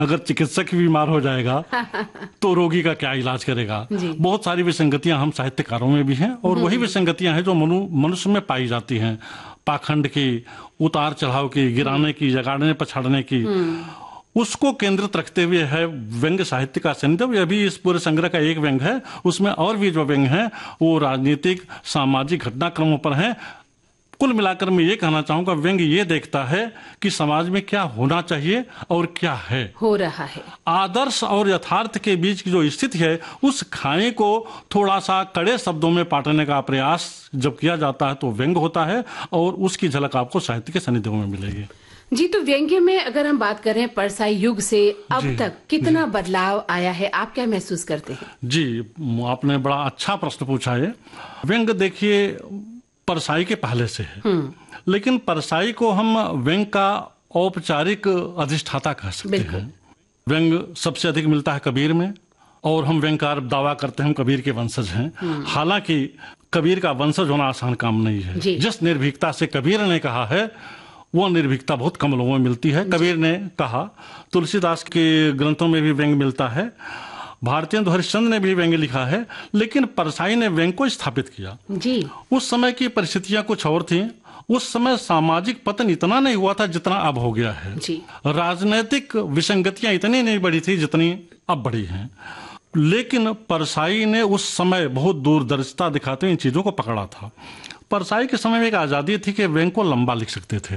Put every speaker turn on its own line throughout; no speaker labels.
अगर चिकित्सक ही बीमार हो जाएगा तो रोगी का क्या इलाज करेगा। बहुत सारी विसंगतियां हम साहित्यकारों में भी हैं, और वही विसंगतियां हैं जो मनुष्य में पाई जाती हैं। पाखंड की, उतार चढ़ाव की, गिराने की, जगाड़ने पछाड़ने की, उसको केंद्रित रखते हुए है व्यंग्य साहित्य का संदर्भ। यह भी इस पूरे संग्रह का एक व्यंग्य है। उसमें और भी जो व्यंग्य हैं वो राजनीतिक सामाजिक घटनाक्रमों पर हैं। कुल मिलाकर मैं ये कहना चाहूंगा, व्यंग्य ये देखता है कि समाज में क्या होना चाहिए और क्या है, हो रहा है। आदर्श और यथार्थ के बीच की जो स्थिति है, उस खाई को थोड़ा सा कड़े शब्दों में पाटने का प्रयास जब किया जाता है तो व्यंग्य होता है, और उसकी झलक आपको साहित्य के सानिध्य में मिलेगी। जी, तो व्यंग्य में अगर हम बात करें परसाई युग से अब तक कितना बदलाव आया है, आप क्या महसूस करते हैं? जी, आपने बड़ा अच्छा प्रश्न पूछा है। व्यंग्य देखिए परसाई के पहले से है, लेकिन परसाई को हम व्यंग्य का औपचारिक अधिष्ठाता कह सकते हैं। व्यंग्य सबसे अधिक मिलता है कबीर में, और हम व्यंग्यकार दावा करते हैं हम कबीर के वंशज हैं। हालांकि कबीर का वंशज होना आसान काम नहीं है। जिस निर्भीकता से कबीर ने कहा है, वो निर्भीकता बहुत कम लोगों में मिलती है। कबीर ने कहा, तुलसीदास के ग्रंथों में भी व्यंग्य मिलता है, भारतेंदु हरिश्चंद्र ने भी व्यंग्य लिखा है, लेकिन परसाई ने व्यंग्य को स्थापित किया। जी। उस समय की परिस्थितियां कुछ और थी। उस समय सामाजिक पतन इतना नहीं हुआ था जितना अब हो गया है। जी। राजनीतिक विसंगतियां इतनी नहीं बढ़ी थी जितनी अब बढ़ी हैं। लेकिन परसाई ने उस समय बहुत दूरदर्शिता दिखाते हुए इन चीजों को पकड़ा था। परसाई के समय में एक आजादी थी कि व्यंग्य को लंबा लिख सकते थे।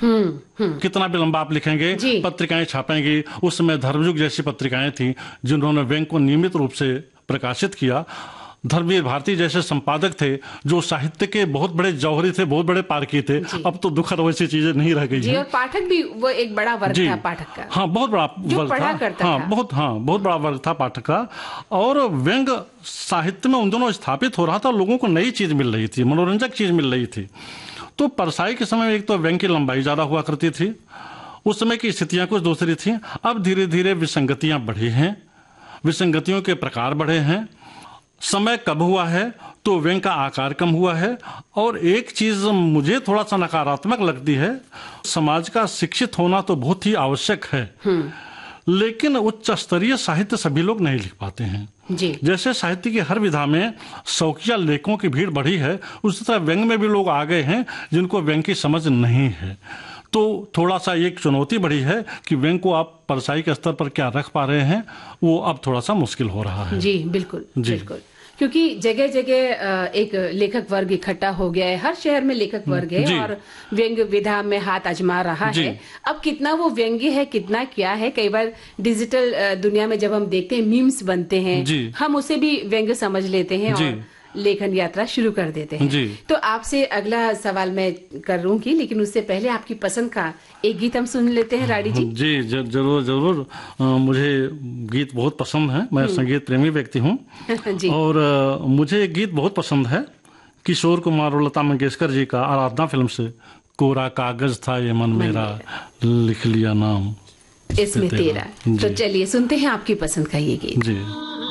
कितना भी लंबा आप लिखेंगे, पत्रिकाएं छापेंगी। उस समय धर्मयुग जैसी पत्रिकाएं थी जिन्होंने व्यंग्य को नियमित रूप से प्रकाशित किया। धर्मवीर भारती जैसे संपादक थे जो साहित्य के बहुत बड़े जौहरी थे, बहुत बड़े पारखी थे। अब तो दुखद वैसी चीजें नहीं रह गई हैं। और पाठक भी वो एक बड़ा वर्ग था पाठक का। हाँ, बहुत बड़ा वर्ग था। बहुत बड़ा वर्ग था पाठक का। और व्यंग्य साहित्य में उन दोनों स्थापित हो रहा था, लोगों को नई चीज मिल रही थी, मनोरंजक चीज मिल रही थी। तो परसाई के समय में एक तो व्यंग्य की लंबाई ज्यादा हुआ करती थी, उस समय की स्थितियां कुछ दूसरी थी। अब धीरे धीरे विसंगतियां बढ़ी हैं, विसंगतियों के प्रकार बढ़े हैं। समय कब हुआ है तो व्यंग्य का आकार कम हुआ है। और एक चीज मुझे थोड़ा सा नकारात्मक लगती है, समाज का शिक्षित होना तो बहुत ही आवश्यक है, लेकिन उच्च स्तरीय साहित्य सभी लोग नहीं लिख पाते हैं। जी। जैसे साहित्य की हर विधा में शौकिया लेखकों की भीड़ बढ़ी है, उसी तरह व्यंग्य में भी लोग आ गए हैं जिनको व्यंग्य की समझ नहीं है। तो थोड़ा सा एक चुनौती बढ़ी है कि व्यंग्य को आप परसाई के स्तर पर क्या रख पा रहे हैं, वो अब थोड़ा सा मुश्किल हो रहा है। जी, बिल्कुल। जी, बिल्कुल। क्योंकि जगह जगह एक लेखक वर्ग इकट्ठा हो गया है, हर शहर में लेखक वर्ग है और व्यंग्य विधा में हाथ आजमा रहा है। अब कितना वो व्यंग्य है, कितना क्या है, कई बार डिजिटल दुनिया में जब हम देखते हैं मीम्स बनते हैं, हम उसे भी व्यंग्य समझ लेते हैं और लेखन यात्रा शुरू कर देते हैं। जी। तो आपसे अगला सवाल मैं करूंगी, लेकिन उससे पहले आपकी पसंद का एक गीत हम सुन लेते हैं राडी जी। जी, जरूर जरूर। मुझे गीत बहुत पसंद है, मैं संगीत प्रेमी व्यक्ति हूँ। और मुझे एक गीत बहुत पसंद है, किशोर कुमार और लता मंगेशकर जी का, आराधना फिल्म से, कोरा कागज था ये मन मेरा, लिख लिया नाम इसमें तेरा। तो चलिए सुनते हैं आपकी पसंद का ये गीत। जी।